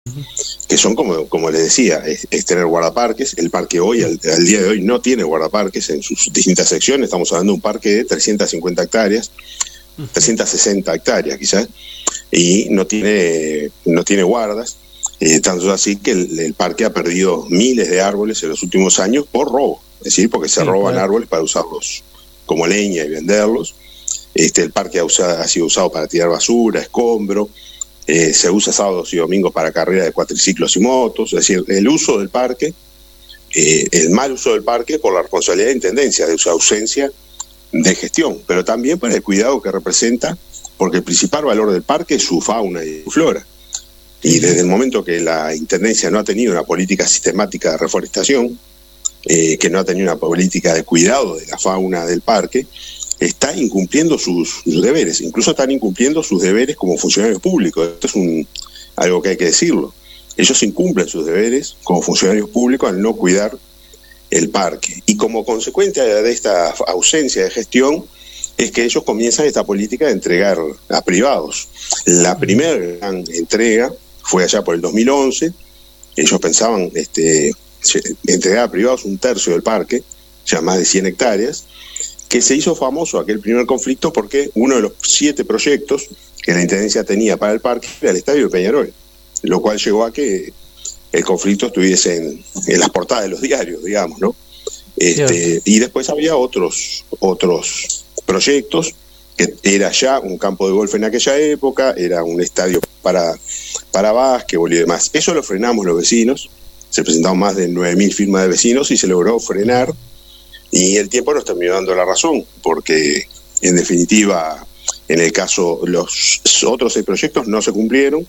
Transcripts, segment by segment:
Ujú. que son, como les decía, es tener guardaparques. El parque hoy, al día de hoy, no tiene guardaparques en sus distintas secciones. Estamos hablando de un parque de 350 hectáreas, Ujú. 360 hectáreas quizás, y no tiene guardas. Tanto es así que el parque ha perdido miles de árboles en los últimos años por robo, es decir, porque se Sí, roban claro. árboles para usarlos como leña y venderlos. El parque ha sido usado para tirar basura, escombro. Se usa sábados y domingos para carreras de cuatriciclos y motos. Es decir, el uso del parque, el mal uso del parque por la responsabilidad de intendencia, de su ausencia de gestión, pero también por el cuidado que representa, porque el principal valor del parque es su fauna y su flora. Sí, Y sí. desde el momento que la intendencia no ha tenido una política sistemática de reforestación, que no ha tenido una política de cuidado de la fauna del parque, está incumpliendo sus deberes. Incluso están incumpliendo sus deberes como funcionarios públicos. Esto es algo que hay que decirlo. Ellos incumplen sus deberes como funcionarios públicos al no cuidar el parque. Y como consecuencia de esta ausencia de gestión, es que ellos comienzan esta política de entregar a privados. La primera gran entrega fue allá por el 2011. Ellos pensaban entregar a privados un tercio del parque, ya más de 100 hectáreas, que se hizo famoso aquel primer conflicto porque uno de los 7 proyectos que la Intendencia tenía para el parque era el estadio de Peñarol, lo cual llegó a que el conflicto estuviese en las portadas de los diarios, digamos, ¿no? Cierto. Y después había otros proyectos, que era ya un campo de golf en aquella época, era un estadio para básquetbol y demás. Eso lo frenamos los vecinos, se presentaron más de 9.000 firmas de vecinos y se logró frenar, y el tiempo nos terminó dando la razón, porque en definitiva, en el caso, los otros 6 proyectos no se cumplieron,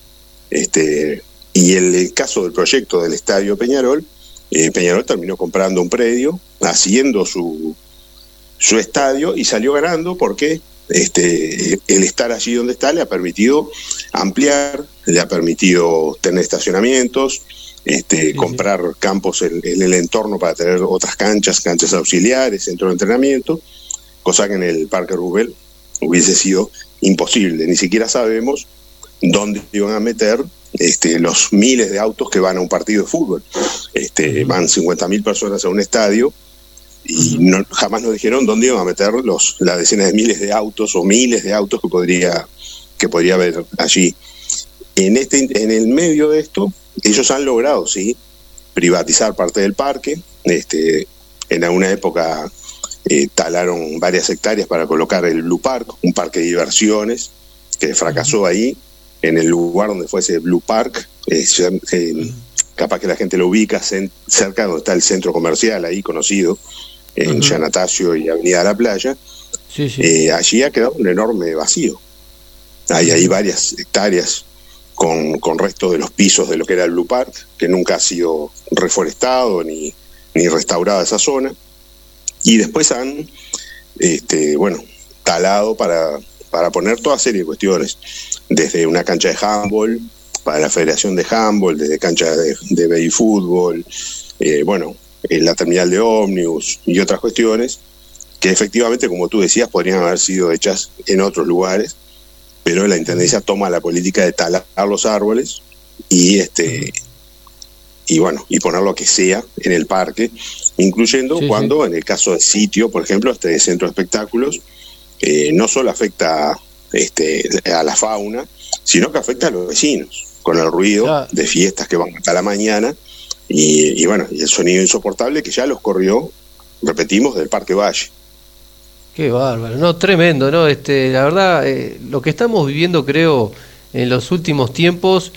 y el caso del proyecto del Estadio Peñarol, Peñarol terminó comprando un predio, haciendo su estadio, y salió ganando porque el estar allí donde está le ha permitido ampliar, le ha permitido tener estacionamientos, Sí, sí. comprar campos en el entorno para tener otras canchas auxiliares, centro de entrenamiento, cosa que en el Parque Roosevelt hubiese sido imposible. Ni siquiera sabemos dónde iban a meter los miles de autos que van a un partido de fútbol. Ujú. Van 50.000 personas a un estadio, y Ujú. jamás nos dijeron dónde iban a meter las decenas de miles de autos o miles de autos que podría haber allí. En el medio de esto, ellos han logrado, sí, privatizar parte del parque. En alguna época talaron varias hectáreas para colocar el Blue Park, un parque de diversiones que Ujú. fracasó ahí, en el lugar donde fue ese Blue Park. Ujú. Capaz que la gente lo ubica cerca donde está el centro comercial ahí conocido, en Ujú. Yanatacio y Avenida La Playa. Sí, sí. Allí ha quedado un enorme vacío. Hay ahí Ujú. varias hectáreas con restos de los pisos de lo que era el Blue Park, que nunca ha sido reforestado ni restaurada esa zona. Y después han, bueno, talado para poner toda serie de cuestiones, desde una cancha de handball, para la Federación de Handball, desde cancha de baby fútbol, bueno, la terminal de ómnibus y otras cuestiones, que efectivamente, como tú decías, podrían haber sido hechas en otros lugares, pero la Ujú. Intendencia toma la política de talar los árboles y Ujú. y bueno, y poner lo que sea en el parque, incluyendo Sí, sí. cuando, en el caso del sitio, por ejemplo, este centro de espectáculos, no solo afecta a la fauna, sino que afecta a los vecinos, con el ruido Claro. de fiestas que van hasta la mañana, y bueno, y el sonido insoportable que ya los corrió, repetimos, del Parque Valle. Qué bárbaro, no, tremendo, ¿no? La verdad, lo que estamos viviendo, creo, en los últimos tiempos,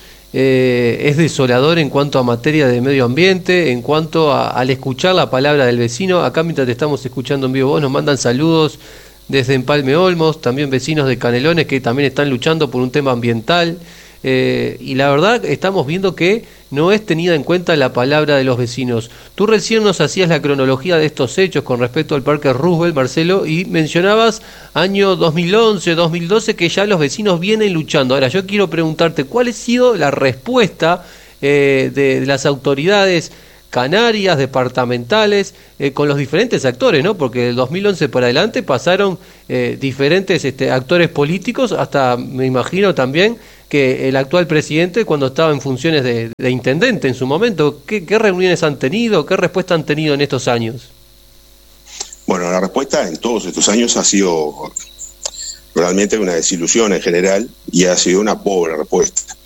es desolador en cuanto a materia de medio ambiente, en cuanto al escuchar la palabra del vecino. Acá mientras te estamos escuchando en vivo vos, nos mandan saludos desde Empalme Olmos, también vecinos de Canelones que también están luchando por un tema ambiental. Y la verdad estamos viendo que no es tenida en cuenta la palabra de los vecinos. Tú recién nos hacías la cronología de estos hechos con respecto al Parque Roosevelt, Marcelo, y mencionabas año 2011, 2012, que ya los vecinos vienen luchando. Ahora, yo quiero preguntarte, ¿cuál ha sido la respuesta de las autoridades canarias, departamentales, con los diferentes actores, ¿no? Porque del 2011 para adelante pasaron diferentes actores políticos, hasta me imagino también que el actual presidente cuando estaba en funciones de intendente en su momento. ¿Qué reuniones han tenido? ¿Qué respuesta han tenido en estos años? Bueno, la respuesta en todos estos años ha sido realmente una desilusión en general y ha sido una pobre respuesta.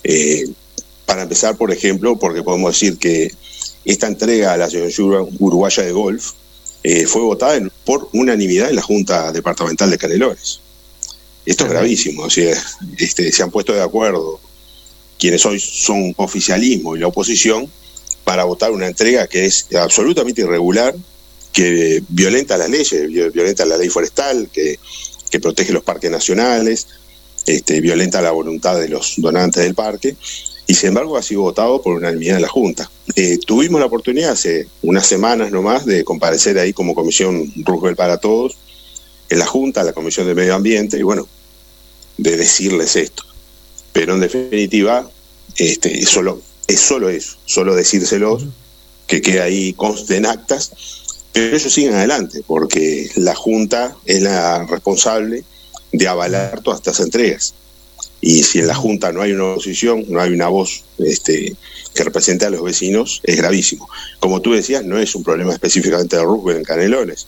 Para empezar, por ejemplo, porque podemos decir que esta entrega a la Asociación Uruguaya de Golf fue votada por unanimidad en la Junta Departamental de Canelones. Esto es gravísimo, o sea, se han puesto de acuerdo quienes hoy son oficialismo y la oposición para votar una entrega que es absolutamente irregular, que violenta las leyes, violenta la ley forestal, que protege los parques nacionales, violenta la voluntad de los donantes del parque, y sin embargo ha sido votado por unanimidad en la Junta. Tuvimos la oportunidad hace unas semanas nomás de comparecer ahí como Comisión Roosevelt para Todos, en la Junta, la Comisión de Medio Ambiente, y bueno, de decirles esto. Pero en definitiva, es solo eso, solo decírselos, que quede ahí, conste en actas, pero ellos siguen adelante, porque la Junta es la responsable de avalar todas estas entregas. Y si en la Junta no hay una oposición, no hay una voz que represente a los vecinos, es gravísimo. Como tú decías, no es un problema específicamente de Roosevelt en Canelones.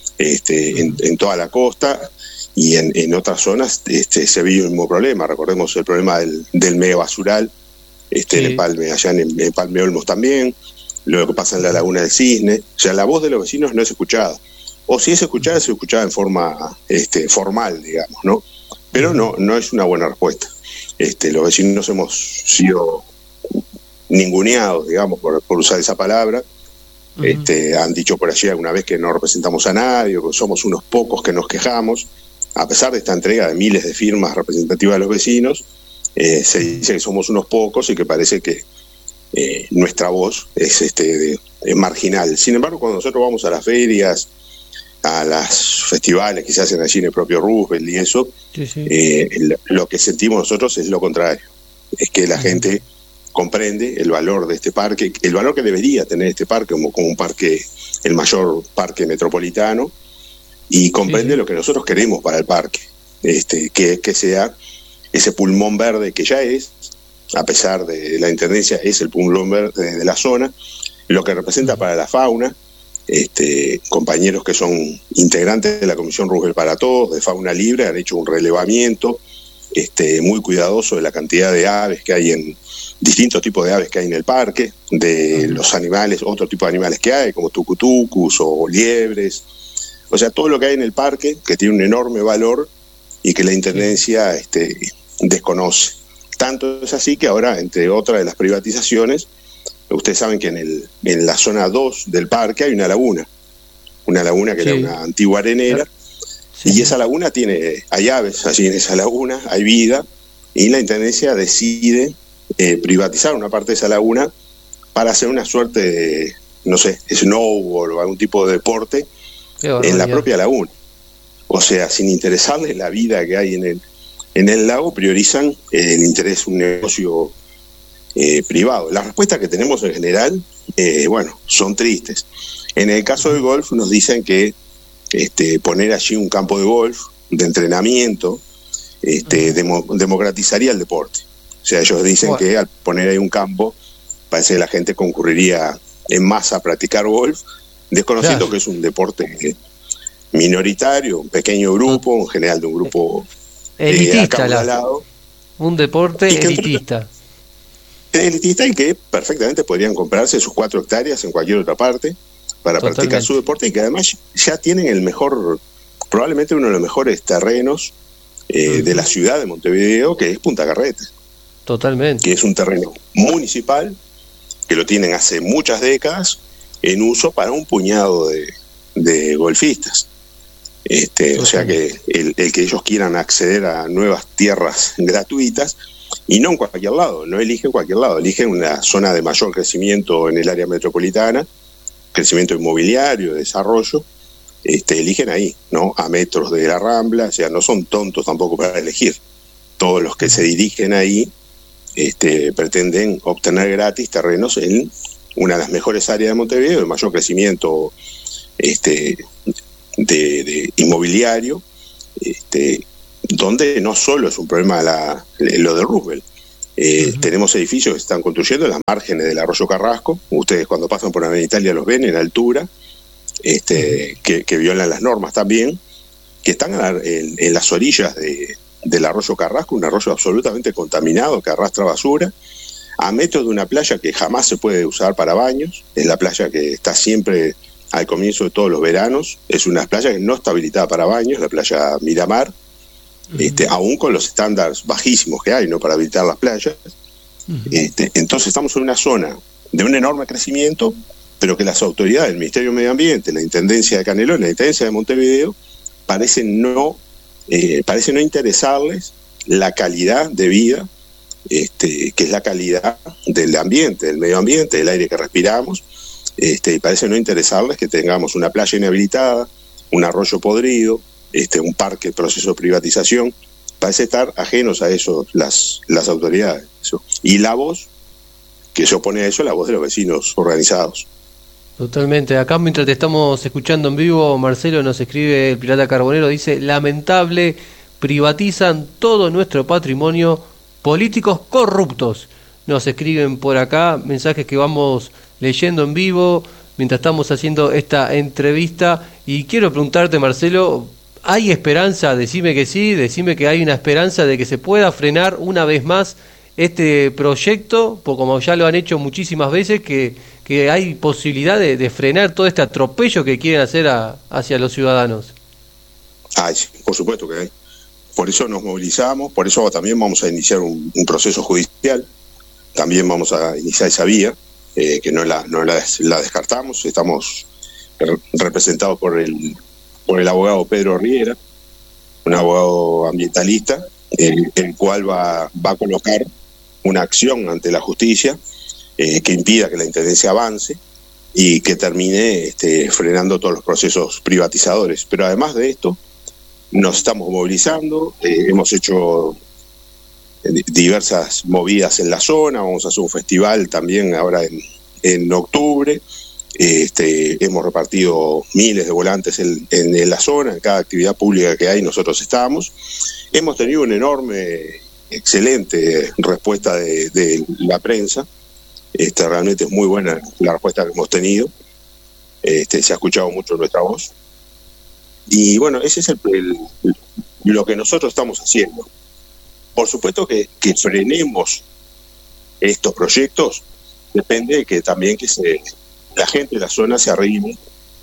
En toda la costa y en otras zonas se vive el mismo problema. Recordemos el problema del medio basural, en Empalme, allá en Empalme Olmos también, lo que pasa en la Laguna del Cisne. O sea, la voz de los vecinos no es escuchada. O si es escuchada en forma formal, digamos, ¿no? Pero no es una buena respuesta. Los vecinos hemos sido ninguneados, digamos, por usar esa palabra. Han dicho por allí alguna vez que no representamos a nadie, que somos unos pocos que nos quejamos. A pesar de esta entrega de miles de firmas representativas de los vecinos, se dice que somos unos pocos y que parece que nuestra voz es marginal. Sin embargo, cuando nosotros vamos a las ferias, a los festivales que se hacen allí en el propio Roosevelt y eso, lo que sentimos nosotros es lo contrario. Es que la gente comprende el valor de este parque, el valor que debería tener este parque como un parque, el mayor parque metropolitano, y comprende lo que nosotros queremos para el parque, que sea ese pulmón verde que ya es, a pesar de la intendencia, es el pulmón verde de la zona, lo que representa para la fauna. Compañeros que son integrantes de la Comisión Roosevelt para Todos, de Fauna Libre, han hecho un relevamiento muy cuidadoso de la cantidad de aves que hay en distintos tipos de aves que hay en el parque, de los animales, otro tipo de animales que hay, como tucutucus o liebres, o sea, todo lo que hay en el parque, que tiene un enorme valor y que la Intendencia desconoce. Tanto es así que ahora, entre otras de las privatizaciones, ustedes saben que en la zona 2 del parque hay una laguna que era una antigua arenera, y esa laguna hay aves allí en esa laguna, hay vida, y la Intendencia decide privatizar una parte de esa laguna para hacer una suerte de, no sé, snowboard o algún tipo de deporte en la propia laguna. O sea, sin interesarles la vida que hay en el lago, priorizan el interés, un negocio privado. Las respuestas que tenemos en general, son tristes. En el caso del golf nos dicen que poner allí un campo de golf, de entrenamiento, democratizaría el deporte. O sea, ellos dicen que al poner ahí un campo, parece que la gente concurriría en masa a practicar golf, desconociendo que es un deporte minoritario, un pequeño grupo, en general de un grupo elitista, un deporte elitista. Elitista, y que perfectamente podrían comprarse sus 4 hectáreas en cualquier otra parte para practicar su deporte, y que además ya tienen probablemente uno de los mejores terrenos de la ciudad de Montevideo, que es Punta Carreta. Totalmente. Que es un terreno municipal, que lo tienen hace muchas décadas en uso para un puñado de golfistas. O sea que el que ellos quieran acceder a nuevas tierras gratuitas, y no en cualquier lado, no eligen cualquier lado, eligen una zona de mayor crecimiento en el área metropolitana, crecimiento inmobiliario, desarrollo, eligen ahí, ¿no? A metros de la Rambla, o sea, no son tontos tampoco para elegir. Todos los que se dirigen ahí pretenden obtener gratis terrenos en una de las mejores áreas de Montevideo, de mayor crecimiento de inmobiliario, donde no solo es un problema lo de Roosevelt. Tenemos edificios que se están construyendo en las márgenes del arroyo Carrasco. Ustedes cuando pasan por Avenida Italia los ven en altura, que violan las normas también, que están en las orillas del arroyo Carrasco, un arroyo absolutamente contaminado que arrastra basura, a metros de una playa que jamás se puede usar para baños. Es la playa que está siempre al comienzo de todos los veranos. Es una playa que no está habilitada para baños, la playa Miramar. Aún con los estándares bajísimos que hay, ¿no?, para habilitar las playas. Entonces estamos en una zona de un enorme crecimiento, pero que las autoridades del Ministerio de Medio Ambiente, la Intendencia de Canelones, la Intendencia de Montevideo, parece no interesarles la calidad de vida, que es la calidad del ambiente, del medio ambiente, del aire que respiramos, y parece no interesarles que tengamos una playa inhabilitada, un arroyo podrido, un parque en proceso de privatización. Parece estar ajenos a eso las autoridades. Y la voz que se opone a eso es la voz de los vecinos organizados. Totalmente. Acá mientras te estamos escuchando en vivo, Marcelo nos escribe, el Pirata Carbonero, dice: lamentable, privatizan todo nuestro patrimonio, políticos corruptos. Nos escriben por acá mensajes que vamos leyendo en vivo mientras estamos haciendo esta entrevista. Y quiero preguntarte, Marcelo, ¿hay esperanza? Decime que sí, decime que hay una esperanza de que se pueda frenar una vez más este proyecto, porque como ya lo han hecho muchísimas veces, que hay posibilidad de frenar todo este atropello que quieren hacer hacia los ciudadanos. Sí, por supuesto que hay. Por eso nos movilizamos, por eso también vamos a iniciar un proceso judicial, también vamos a iniciar esa vía, que no la descartamos. Estamos representados por el abogado Pedro Riera, un abogado ambientalista, el cual va a colocar una acción ante la justicia que impida que la Intendencia avance y que termine frenando todos los procesos privatizadores. Pero además de esto, nos estamos movilizando, hemos hecho diversas movidas en la zona, vamos a hacer un festival también ahora en octubre. Hemos repartido miles de volantes en la zona, en cada actividad pública que hay nosotros estamos. Hemos tenido una excelente respuesta de la prensa. Realmente es muy buena la respuesta que hemos tenido. Se ha escuchado mucho nuestra voz. Y bueno, ese es lo que nosotros estamos haciendo. Por supuesto que frenemos estos proyectos depende de que también la gente de la zona se arrime,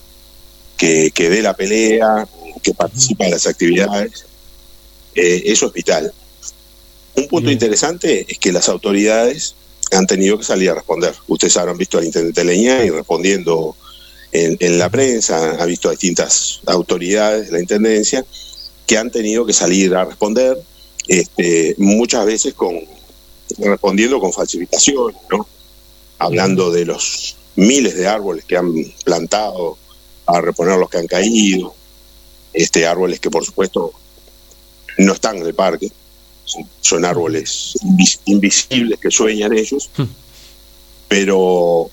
que dé la pelea, que participe en las actividades. Eso es vital. Un punto interesante es que las autoridades han tenido que salir a responder. Ustedes habrán visto al intendente Leñani respondiendo en la prensa, han visto a distintas autoridades de la Intendencia que han tenido que salir a responder, muchas veces respondiendo con falsificaciones, ¿no? Hablando de los miles de árboles que han plantado, a reponer los que han caído, árboles que por supuesto no están en el parque, son árboles invisibles que sueñan ellos, pero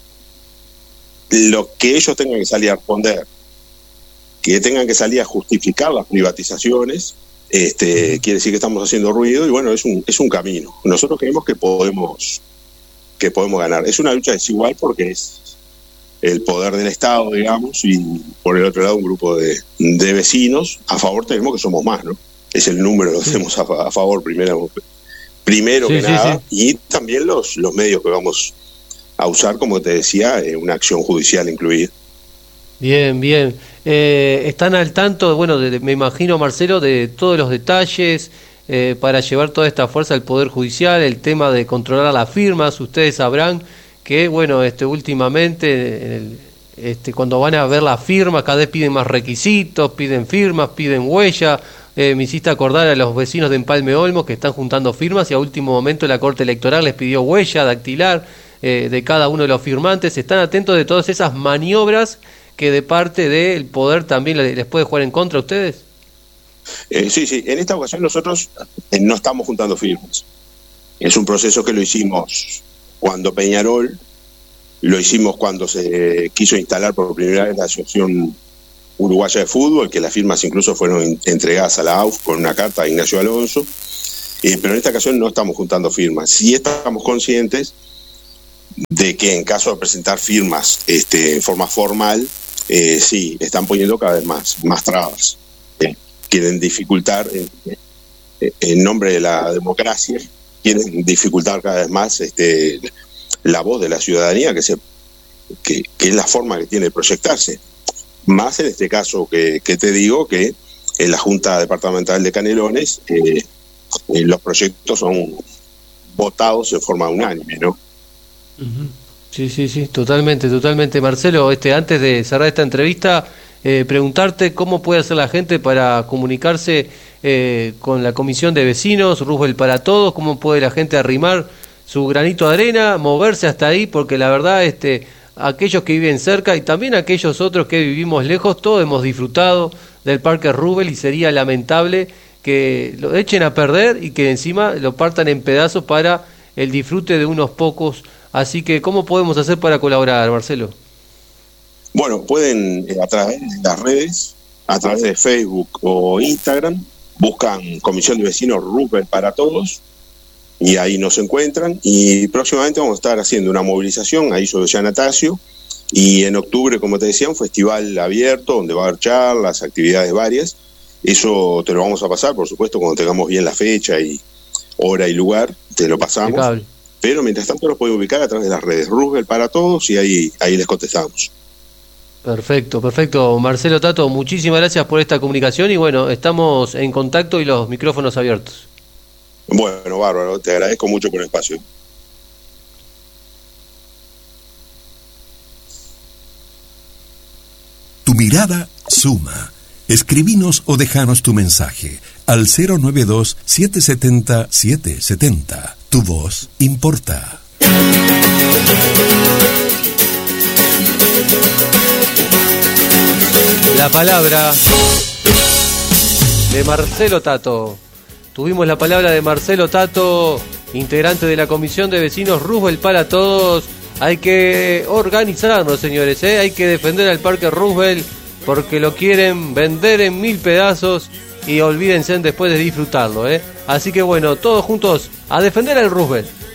lo que ellos tengan que salir a responder, que tengan que salir a justificar las privatizaciones, quiere decir que estamos haciendo ruido, y bueno, es un camino. Nosotros creemos que podemos ganar. Es una lucha desigual porque es el poder del Estado, digamos, y por el otro lado un grupo de vecinos. A favor tenemos que somos más, ¿no? Es el número que tenemos a favor primero que nada, y también los medios que vamos a usar, como te decía, una acción judicial incluida. Bien. Están al tanto, bueno, me imagino, Marcelo, de todos los detalles para llevar toda esta fuerza al Poder Judicial, el tema de controlar las firmas. Ustedes sabrán que, bueno, últimamente, cuando van a ver las firmas, cada vez piden más requisitos, piden firmas, piden huella. Me hiciste acordar a los vecinos de Empalme Olmos que están juntando firmas y a último momento la Corte Electoral les pidió huella dactilar de cada uno de los firmantes. ¿Están atentos de todas esas maniobras que de parte del poder también les puede jugar en contra a ustedes? Sí. En esta ocasión nosotros no estamos juntando firmas. Es un proceso que lo hicimos cuando Peñarol, lo hicimos cuando se quiso instalar por primera vez la asociación Uruguaya de Fútbol, que las firmas incluso fueron entregadas a la AUF con una carta a Ignacio Alonso, pero en esta ocasión no estamos juntando firmas. Sí estamos conscientes de que en caso de presentar firmas en forma formal, sí, están poniendo cada vez más trabas. Quieren dificultar, en nombre de la democracia, quieren dificultar cada vez más la voz de la ciudadanía, que es la forma que tiene de proyectarse. Más en este caso que te digo, que en la Junta Departamental de Canelones los proyectos son votados en forma unánime, ¿no? Sí, totalmente. Marcelo, antes de cerrar esta entrevista, preguntarte cómo puede hacer la gente para comunicarse con la Comisión de Vecinos, Roosevelt para Todos, cómo puede la gente arrimar su granito de arena, moverse hasta ahí, porque la verdad, aquellos que viven cerca y también aquellos otros que vivimos lejos, todos hemos disfrutado del Parque Roosevelt y sería lamentable que lo echen a perder y que encima lo partan en pedazos para el disfrute de unos pocos. Así que, ¿cómo podemos hacer para colaborar, Marcelo? Bueno, pueden a través de las redes, a través de Facebook o Instagram, buscan Comisión de Vecinos Roosevelt para Todos y ahí nos encuentran. Y próximamente vamos a estar haciendo una movilización ahí sobre San Atasio, y en octubre, como te decía, un festival abierto donde va a haber charlas, actividades varias. Eso te lo vamos a pasar, por supuesto, cuando tengamos bien la fecha y hora y lugar, te lo pasamos. Impecable. Pero mientras tanto los pueden ubicar a través de las redes Roosevelt para Todos y ahí les contestamos. Perfecto. Marcelo Tato, muchísimas gracias por esta comunicación y bueno, estamos en contacto y los micrófonos abiertos. Bueno, bárbaro, te agradezco mucho por el espacio. Tu mirada suma. Escribinos o dejanos tu mensaje al 092-770-770. Tu voz importa. La palabra de Marcelo Tato. Tuvimos la palabra de Marcelo Tato, integrante de la Comisión de Vecinos Roosevelt para Todos. Hay que organizarnos, señores, hay que defender al Parque Roosevelt porque lo quieren vender en 1000 pedazos y olvídense después de disfrutarlo, Así que bueno, todos juntos a defender al Roosevelt.